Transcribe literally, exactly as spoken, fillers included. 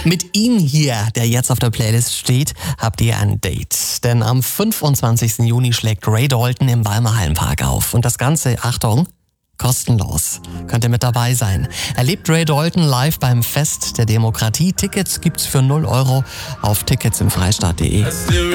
Mit ihm hier, der jetzt auf der Playlist steht, habt ihr ein Date. Denn am fünfundzwanzigsten Juni schlägt Ray Dalton im Weimar Hallenpark auf. Und das Ganze, Achtung, kostenlos. Könnt ihr mit dabei sein. Erlebt Ray Dalton live beim Fest der Demokratie. Tickets gibt's für null Euro auf tickets im freistaat punkt de.